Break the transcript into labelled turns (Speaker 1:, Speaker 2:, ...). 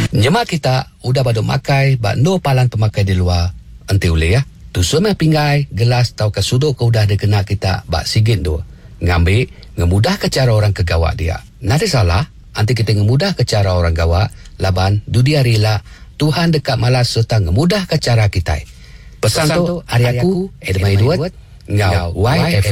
Speaker 1: Nyemak kita udah baduk makai bak no palan pemakai di luar. Enti boleh ya. Tu semai pinggai, gelas tau ke sudut ke udah dikena kita bak sigit tu. Ngambil, ngemudah ke cara orang ke gawak dia. Nada salah, anti kita ngemudah ke cara orang gawak, laban dudia rela, Tuhan dekat malas serta ngemudah ke cara kita. Pesan tu, hari aku, Edmai Duat, ngau YF.